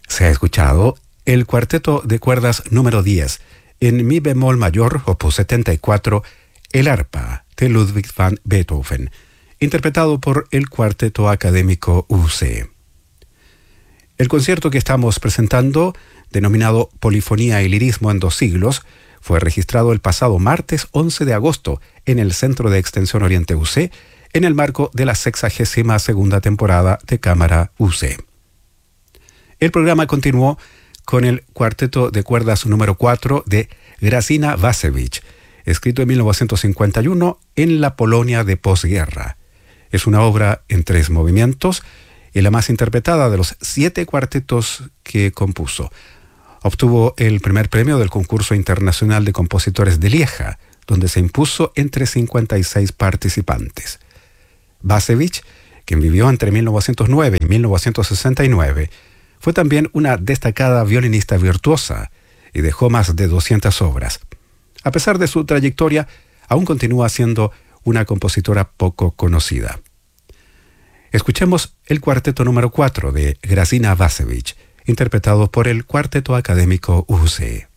Se ha escuchado el cuarteto de cuerdas número 10, en mi bemol mayor, opus 74, el arpa de Ludwig van Beethoven, interpretado por el Cuarteto Académico UC. El concierto que estamos presentando, denominado Polifonía y Lirismo en 2 siglos, fue registrado el pasado martes 11 de agosto en el Centro de Extensión Oriente UC, en el marco de la 62ª temporada de Cámara UC. El programa continuó con el cuarteto de cuerdas número 4 de Grażyna Bacewicz, escrito en 1951 en la Polonia de posguerra. Es una obra en 3 movimientos y la más interpretada de los 7 cuartetos que compuso. Obtuvo el primer premio del Concurso Internacional de Compositores de Lieja, donde se impuso entre 56 participantes. Bacewicz, quien vivió entre 1909 y 1969, fue también una destacada violinista virtuosa y dejó más de 200 obras. A pesar de su trayectoria, aún continúa siendo una compositora poco conocida. Escuchemos el cuarteto número 4 de Grażyna Bacewicz, interpretado por el Cuarteto Académico UC.